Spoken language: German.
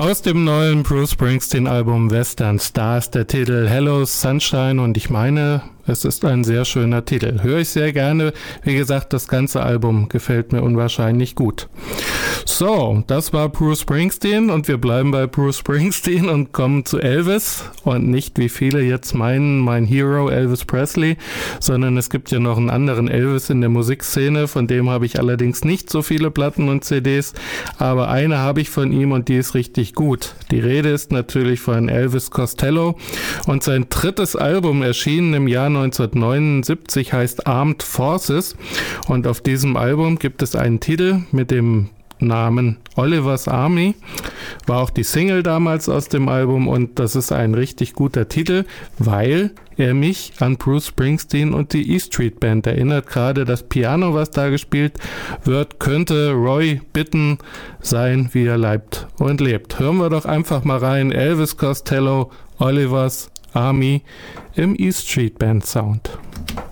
Aus dem neuen Bruce Springsteen-Album Western Stars der Titel Hello Sunshine, und ich meine, es ist ein sehr schöner Titel. Höre ich sehr gerne. Wie gesagt, das ganze Album gefällt mir unwahrscheinlich gut. So, das war Bruce Springsteen und wir bleiben bei Bruce Springsteen und kommen zu Elvis, und nicht, wie viele jetzt meinen, mein Hero Elvis Presley, sondern es gibt ja noch einen anderen Elvis in der Musikszene, von dem habe ich allerdings nicht so viele Platten und CDs, aber eine habe ich von ihm und die ist richtig gut. Die Rede ist natürlich von Elvis Costello, und sein drittes Album, erschienen im Jahr 1979, heißt Armed Forces, und auf diesem Album gibt es einen Titel mit dem Namen Oliver's Army, war auch die Single damals aus dem Album, und das ist ein richtig guter Titel, weil er mich an Bruce Springsteen und die E Street Band erinnert. Gerade das Piano, was da gespielt wird, könnte Roy Bittan sein, wie er leibt und lebt. Hören wir doch einfach mal rein. Elvis Costello, Oliver's Army im E Street Band Sound.